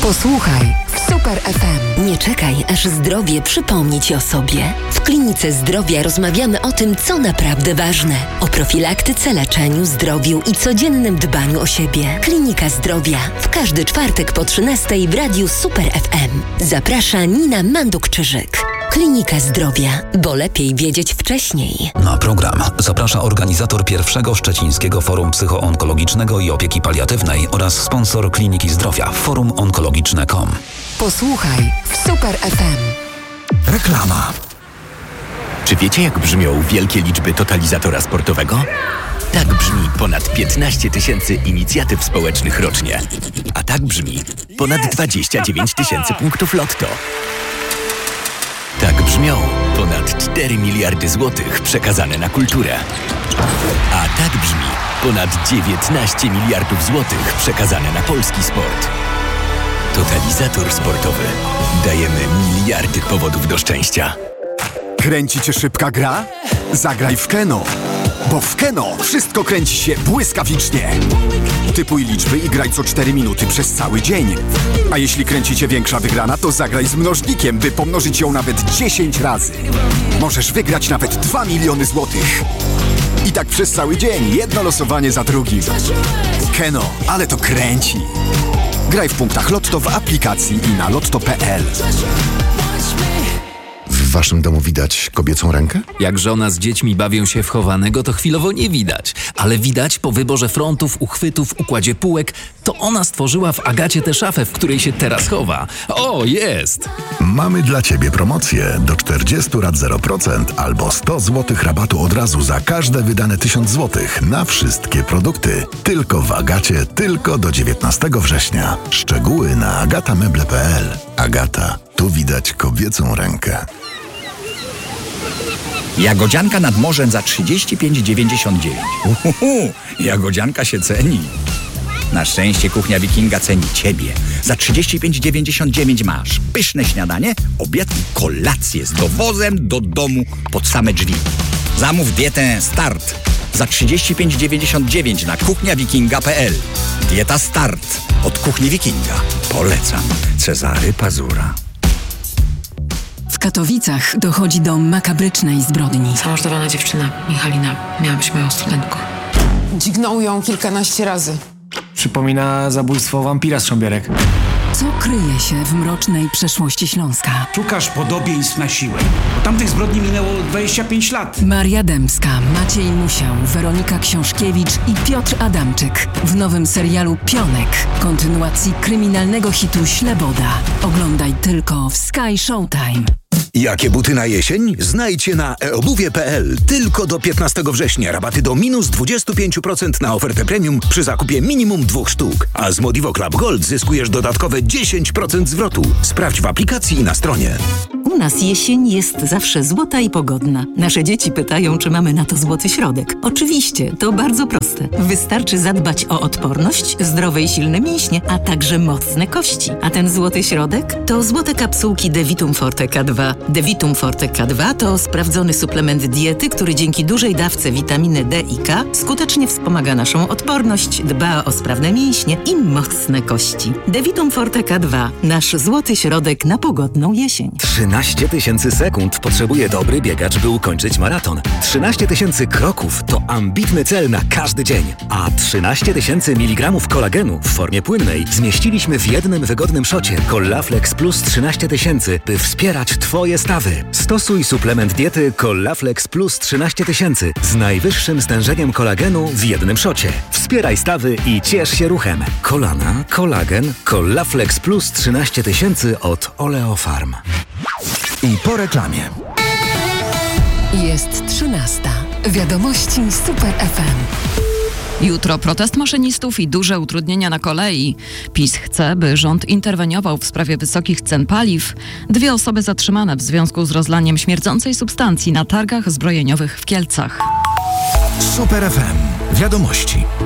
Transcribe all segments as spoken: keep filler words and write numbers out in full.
Posłuchaj w Super F M. Nie czekaj, aż zdrowie przypomni Ci o sobie. W Klinice Zdrowia rozmawiamy o tym, co naprawdę ważne. O profilaktyce, leczeniu, zdrowiu i codziennym dbaniu o siebie. Klinika Zdrowia. W każdy czwartek po trzynastej w radiu Super F M. Zaprasza Nina Manduk-Czyżyk. Klinika Zdrowia, bo lepiej wiedzieć wcześniej. Na program zaprasza organizator pierwszego Szczecińskiego Forum Psychoonkologicznego i Opieki Paliatywnej oraz sponsor Kliniki Zdrowia forum onkologiczne kropka com. Posłuchaj w Super F M. Reklama. Czy wiecie, jak brzmią wielkie liczby totalizatora sportowego? Tak brzmi ponad piętnaście tysięcy inicjatyw społecznych rocznie. A tak brzmi ponad dwadzieścia dziewięć tysięcy punktów lotto. Tak brzmią ponad cztery miliardy złotych przekazane na kulturę. A tak brzmi ponad dziewiętnaście miliardów złotych przekazane na polski sport. Totalizator sportowy. Dajemy miliardy powodów do szczęścia. Kręci cię szybka gra? Zagraj w Keno. Bo w Keno wszystko kręci się błyskawicznie. Typuj liczby i graj co cztery minuty przez cały dzień. A jeśli kręci cię większa wygrana, to zagraj z mnożnikiem, by pomnożyć ją nawet dziesięć razy. Możesz wygrać nawet dwa miliony złotych. I tak przez cały dzień, jedno losowanie za drugim. Keno, ale to kręci. Graj w punktach Lotto w aplikacji i na lotto kropka p l. W waszym domu widać kobiecą rękę? Jak żona z dziećmi bawią się w chowanego, to chwilowo nie widać. Ale widać po wyborze frontów, uchwytów, układzie półek, to ona stworzyła w Agacie tę szafę, w której się teraz chowa. O, jest! Mamy dla ciebie promocję. Do czterdziestu rat zero procent albo sto złotych rabatu od razu za każde wydane tysiąc złotych na wszystkie produkty. Tylko w Agacie, tylko do dziewiętnastego września. Szczegóły na agata meble kropka p l. Agata, tu widać kobiecą rękę. Jagodzianka nad morzem za trzydzieści pięć dziewięćdziesiąt dziewięć. Uhuhu, jagodzianka się ceni. Na szczęście Kuchnia Wikinga ceni Ciebie. Za trzydzieści pięć dziewięćdziesiąt dziewięć masz pyszne śniadanie, obiad i kolację z dowozem do domu pod same drzwi. Zamów dietę Start za trzydzieści pięć dziewięćdziesiąt dziewięć na kuchnia wikinga kropka p l. Dieta Start od Kuchni Wikinga. Polecam. Cezary Pazura. W Katowicach dochodzi do makabrycznej zbrodni. Zamordowana dziewczyna, Michalina, miała być moją studentką. Dźgnął ją kilkanaście razy. Przypomina zabójstwo wampira z Szambierek. Co kryje się w mrocznej przeszłości Śląska? Szukasz podobieństw na siłę. Od tamtych zbrodni minęło dwadzieścia pięć lat. Maria Dębska, Maciej Musiał, Weronika Książkiewicz i Piotr Adamczyk w nowym serialu Pionek, kontynuacji kryminalnego hitu Śleboda. Oglądaj tylko w Sky Showtime. Jakie buty na jesień? Znajdź je na e obuwie kropka p l. Tylko do piętnastego września rabaty do minus dwadzieścia pięć procent na ofertę premium przy zakupie minimum dwóch sztuk. A z Modivo Club Gold zyskujesz dodatkowe dziesięć procent zwrotu. Sprawdź w aplikacji i na stronie. U nas jesień jest zawsze złota i pogodna. Nasze dzieci pytają, czy mamy na to złoty środek. Oczywiście, to bardzo proste. Wystarczy zadbać o odporność, zdrowe i silne mięśnie, a także mocne kości. A ten złoty środek to złote kapsułki Devitum Forte K dwa. Devitum Forte K dwa to sprawdzony suplement diety, który dzięki dużej dawce witaminy D i K skutecznie wspomaga naszą odporność, dba o sprawne mięśnie i mocne kości. Devitum Forte K dwa. Nasz złoty środek na pogodną jesień. trzynaście tysięcy sekund potrzebuje dobry biegacz, by ukończyć maraton. trzynaście tysięcy kroków to ambitny cel na każdy dzień. A trzynaście tysięcy miligramów kolagenu w formie płynnej zmieściliśmy w jednym wygodnym szocie. Collaflex Plus trzynaście tysięcy, by wspierać Twoje stawy. Stosuj suplement diety Collaflex Plus trzynaście tysięcy z najwyższym stężeniem kolagenu w jednym szocie. Wspieraj stawy i ciesz się ruchem. Kolana, kolagen, Collaflex Plus trzynaście tysięcy od Oleofarm. I po reklamie. Jest trzynasta. Wiadomości Super F M. Jutro protest maszynistów i duże utrudnienia na kolei. PiS chce, by rząd interweniował w sprawie wysokich cen paliw. Dwie osoby zatrzymane w związku z rozlaniem śmierdzącej substancji na targach zbrojeniowych w Kielcach. Super F M. Wiadomości.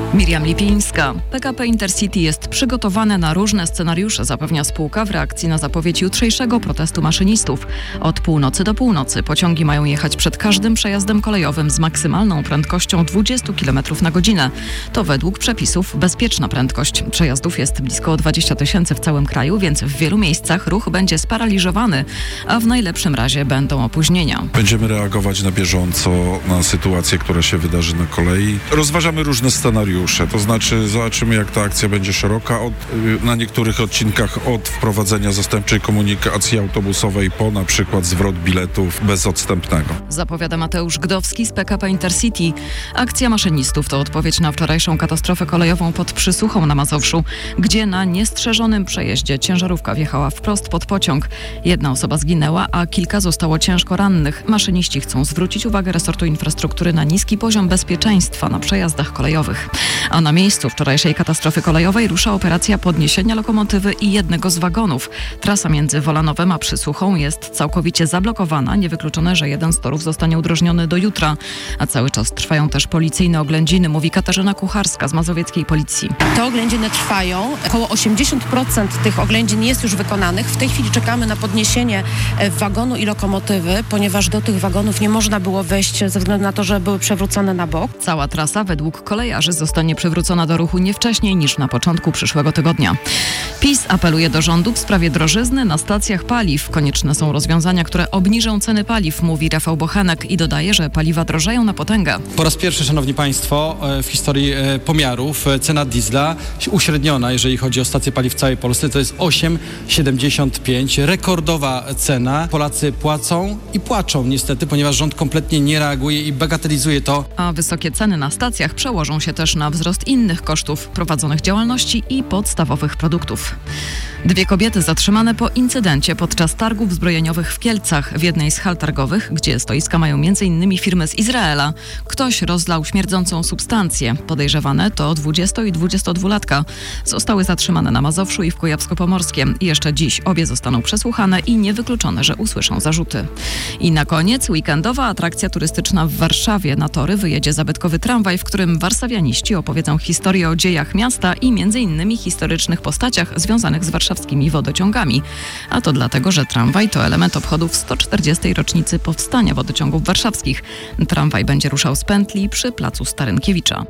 Miriam Lipińska. P K P Intercity jest przygotowane na różne scenariusze, zapewnia spółka w reakcji na zapowiedź jutrzejszego protestu maszynistów. Od północy do północy pociągi mają jechać przed każdym przejazdem kolejowym z maksymalną prędkością dwadzieścia kilometrów na godzinę. To według przepisów bezpieczna prędkość. Przejazdów jest blisko dwadzieścia tysięcy w całym kraju, więc w wielu miejscach ruch będzie sparaliżowany, a w najlepszym razie będą opóźnienia. Będziemy reagować na bieżąco na sytuację, która się wydarzy na kolei. Rozważamy różne scenariusze. To znaczy zobaczymy, jak ta akcja będzie szeroka. Od, na niektórych odcinkach od wprowadzenia zastępczej komunikacji autobusowej po na przykład zwrot biletów bezodstępnego. Zapowiada Mateusz Gdowski z P K P Intercity. Akcja maszynistów to odpowiedź na wczorajszą katastrofę kolejową pod Przysuchą na Mazowszu, gdzie na niestrzeżonym przejeździe ciężarówka wjechała wprost pod pociąg. Jedna osoba zginęła, a kilka zostało ciężko rannych. Maszyniści chcą zwrócić uwagę resortu infrastruktury na niski poziom bezpieczeństwa na przejazdach kolejowych. A na miejscu wczorajszej katastrofy kolejowej rusza operacja podniesienia lokomotywy i jednego z wagonów. Trasa między Wolanowem a Przysuchą jest całkowicie zablokowana. Niewykluczone, że jeden z torów zostanie udrożniony do jutra. A cały czas trwają też policyjne oględziny, mówi Katarzyna Kucharska z mazowieckiej policji. Te oględziny trwają. Około osiemdziesiąt procent tych oględzin jest już wykonanych. W tej chwili czekamy na podniesienie wagonu i lokomotywy, ponieważ do tych wagonów nie można było wejść ze względu na to, że były przewrócone na bok. Cała trasa według kolejarzy zostanie przywrócona do ruchu nie wcześniej niż na początku przyszłego tygodnia. PiS apeluje do rządu w sprawie drożyzny na stacjach paliw. Konieczne są rozwiązania, które obniżą ceny paliw, mówi Rafał Bochenek i dodaje, że paliwa drożeją na potęgę. Po raz pierwszy, szanowni państwo, w historii pomiarów cena diesla uśredniona, jeżeli chodzi o stacje paliw w całej Polsce, to jest osiem siedemdziesiąt pięć. Rekordowa cena. Polacy płacą i płaczą niestety, ponieważ rząd kompletnie nie reaguje i bagatelizuje to. A wysokie ceny na stacjach przełożą się też na wzrost innych kosztów prowadzonych działalności i podstawowych produktów. Dwie kobiety zatrzymane po incydencie podczas targów zbrojeniowych w Kielcach. W jednej z hal targowych, gdzie stoiska mają między innymi firmy z Izraela, ktoś rozlał śmierdzącą substancję. Podejrzewane to dwudziesto- i dwudziestodwulatka. Zostały zatrzymane na Mazowszu i w Kujawsko-Pomorskiem. Jeszcze dziś obie zostaną przesłuchane i niewykluczone, że usłyszą zarzuty. I na koniec weekendowa atrakcja turystyczna w Warszawie. Na tory wyjedzie zabytkowy tramwaj, w którym warszawianiści opowiedzą historię o dziejach miasta i między innymi historycznych postaciach związanych z warszawskimi wodociągami. A to dlatego, że tramwaj to element obchodów sto czterdziestej rocznicy powstania wodociągów warszawskich. Tramwaj będzie ruszał z pętli przy placu Starynkiewicza.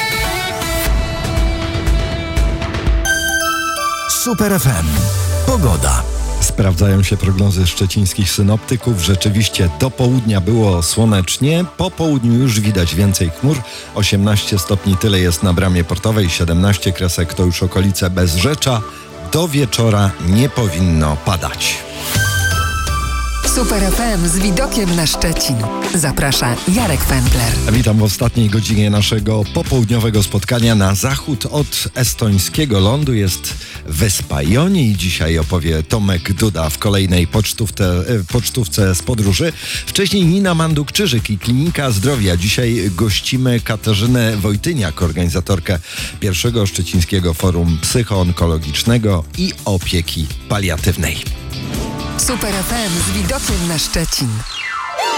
Super F M. Pogoda. Sprawdzają się prognozy szczecińskich synoptyków. Rzeczywiście do południa było słonecznie. Po południu już widać więcej chmur. osiemnaście stopni tyle jest na Bramie Portowej, siedemnaście kresek to już okolice Bezrzecza. Do wieczora nie powinno padać. Super F M z widokiem na Szczecin. Zaprasza Jarek Fendler. Witam w ostatniej godzinie naszego popołudniowego spotkania. Na zachód od estońskiego lądu jest wyspa Joni i dzisiaj opowie Tomek Duda w kolejnej pocztówce, pocztówce z podróży. Wcześniej Nina Manduk-Czyżyk i Klinika Zdrowia. Dzisiaj gościmy Katarzynę Wojtyniak, organizatorkę pierwszego szczecińskiego forum psychoonkologicznego i opieki paliatywnej. Super F M z widokiem na Szczecin.